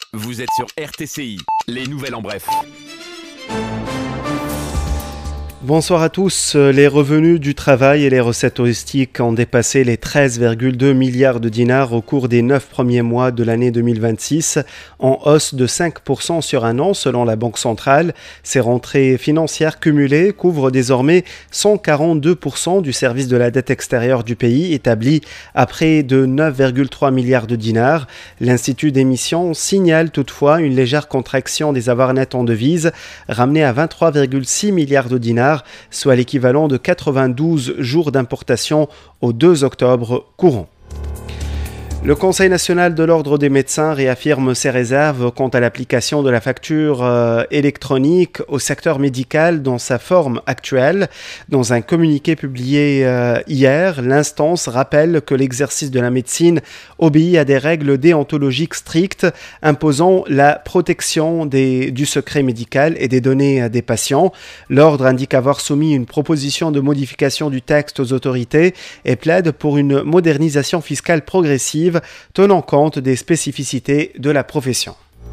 Vous êtes sur RTCI, les nouvelles en bref. Bonsoir à tous. Les revenus du travail et les recettes touristiques ont dépassé les 13,2 milliards de dinars au cours des 9 premiers mois de l'année 2026, en hausse de 5% sur un an selon la Banque centrale. Ces rentrées financières cumulées couvrent désormais 142% du service de la dette extérieure du pays, établi à près de 9,3 milliards de dinars. L'Institut d'émission signale toutefois une légère contraction des avoirs nets en devises, ramenée à 23,6 milliards de dinars, soit l'équivalent de 92 jours d'importation au 2 octobre courant. Le Conseil national de l'Ordre des médecins réaffirme ses réserves quant à l'application de la facture électronique au secteur médical dans sa forme actuelle. Dans un communiqué publié hier, l'instance rappelle que l'exercice de la médecine obéit à des règles déontologiques strictes imposant la protection du secret médical et des données des patients. L'Ordre indique avoir soumis une proposition de modification du texte aux autorités et plaide pour une modernisation fiscale progressive tenant compte des spécificités de la profession.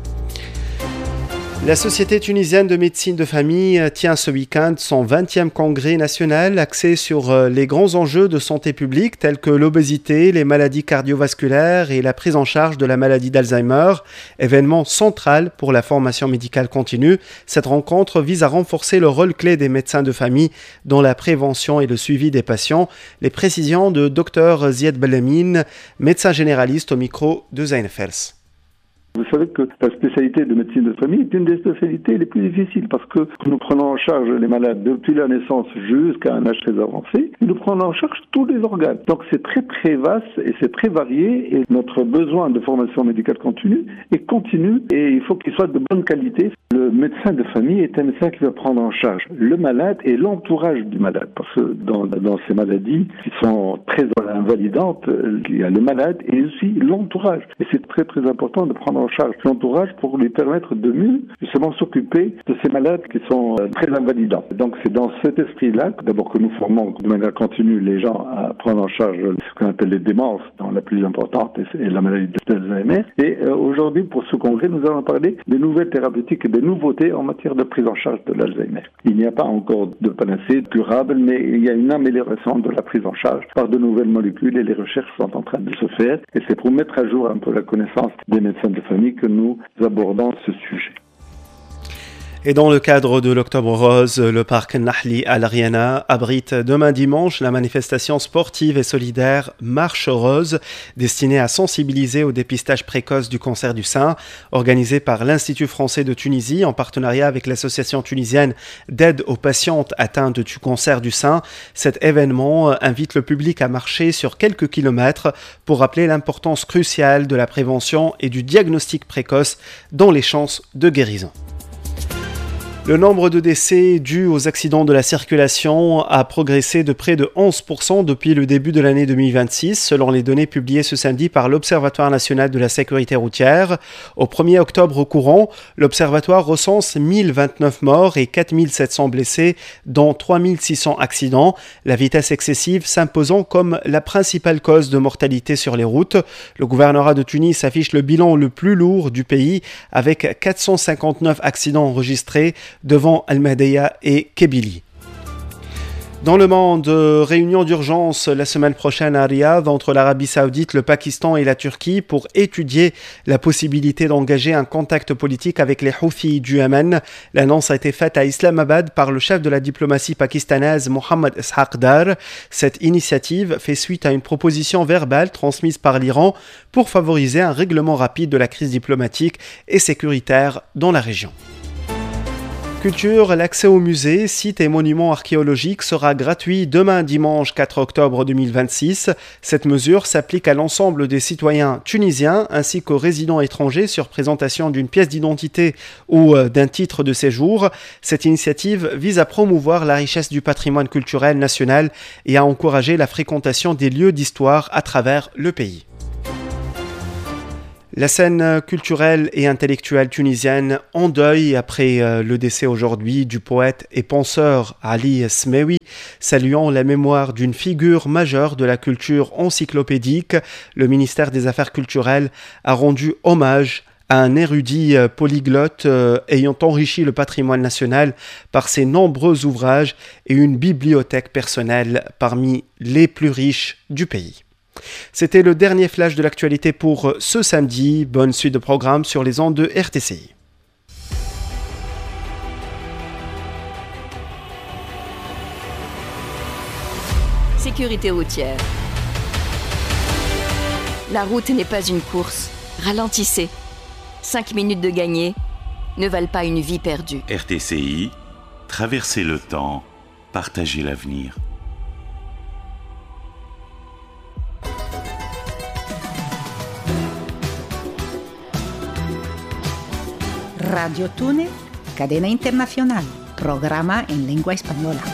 La Société tunisienne de médecine de famille tient ce week-end son 20e congrès national axé sur les grands enjeux de santé publique tels que l'obésité, les maladies cardiovasculaires et la prise en charge de la maladie d'Alzheimer, événement central pour la formation médicale continue. Cette rencontre vise à renforcer le rôle clé des médecins de famille dans la prévention et le suivi des patients. Les précisions de Dr Ziad Belamine, médecin généraliste au micro de Zain Fels. Vous savez que la spécialité de médecine de famille est une des spécialités les plus difficiles parce que nous prenons en charge les malades depuis la naissance jusqu'à un âge très avancé et nous prenons en charge tous les organes. Donc c'est très très vaste et c'est très varié et notre besoin de formation médicale continue est continu et il faut qu'il soit de bonne qualité. Le médecin de famille est un médecin qui va prendre en charge le malade et l'entourage du malade parce que dans ces maladies qui sont très invalidantes, il y a le malade et aussi l'entourage. Et c'est très très important de prendre en charge l'entourage pour lui permettre de mieux justement s'occuper de ces malades qui sont très invalidants. Donc c'est dans cet esprit-là d'abord que nous formons de manière continue les gens à prendre en charge ce qu'on appelle les démences, dont la plus importante est la maladie d'Alzheimer. Et aujourd'hui pour ce congrès nous allons parler des nouvelles thérapeutiques et des nouveautés en matière de prise en charge de l'Alzheimer. Il n'y a pas encore de panacée durable, mais il y a une amélioration de la prise en charge par de nouvelles molécules et les recherches sont en train de se faire. Et c'est pour mettre à jour un peu la connaissance des médecins de famille que nous abordons ce sujet. Et dans le cadre de l'Octobre Rose, le parc Nahli Al Ariana abrite demain dimanche la manifestation sportive et solidaire Marche Rose, destinée à sensibiliser au dépistage précoce du cancer du sein, organisée par l'Institut français de Tunisie en partenariat avec l'Association tunisienne d'aide aux patientes atteintes du cancer du sein. Cet événement invite le public à marcher sur quelques kilomètres pour rappeler l'importance cruciale de la prévention et du diagnostic précoce dans les chances de guérison. Le nombre de décès dus aux accidents de la circulation a progressé de près de 11% depuis le début de l'année 2026, selon les données publiées ce samedi par l'Observatoire national de la sécurité routière. Au 1er octobre courant, l'Observatoire recense 1029 morts et 4700 blessés, dont 3600 accidents, la vitesse excessive s'imposant comme la principale cause de mortalité sur les routes. Le gouvernorat de Tunis affiche le bilan le plus lourd du pays, avec 459 accidents enregistrés, devant Al-Mahdeya et Kebili. Dans le monde, réunion d'urgence la semaine prochaine à Riyad entre l'Arabie Saoudite, le Pakistan et la Turquie pour étudier la possibilité d'engager un contact politique avec les Houthis du Yémen. L'annonce a été faite à Islamabad par le chef de la diplomatie pakistanaise Mohammad Ishaq Dar. Cette initiative fait suite à une proposition verbale transmise par l'Iran pour favoriser un règlement rapide de la crise diplomatique et sécuritaire dans la région. Culture, l'accès aux musées, sites et monuments archéologiques sera gratuit demain dimanche 4 octobre 2026. Cette mesure s'applique à l'ensemble des citoyens tunisiens ainsi qu'aux résidents étrangers sur présentation d'une pièce d'identité ou d'un titre de séjour. Cette initiative vise à promouvoir la richesse du patrimoine culturel national et à encourager la fréquentation des lieux d'histoire à travers le pays. La scène culturelle et intellectuelle tunisienne en deuil après le décès aujourd'hui du poète et penseur Ali Smewi, saluant la mémoire d'une figure majeure de la culture encyclopédique. Le ministère des Affaires culturelles a rendu hommage un érudit polyglotte ayant enrichi le patrimoine national par ses nombreux ouvrages et une bibliothèque personnelle parmi les plus riches du pays. C'était le dernier flash de l'actualité pour ce samedi. Bonne suite de programme sur les ondes de RTCI. Sécurité routière. La route n'est pas une course. Ralentissez. 5 minutes de gagné ne valent pas une vie perdue. RTCI, traverser le temps, partager l'avenir. Radio Túnez, cadena internacional, programa en lengua española.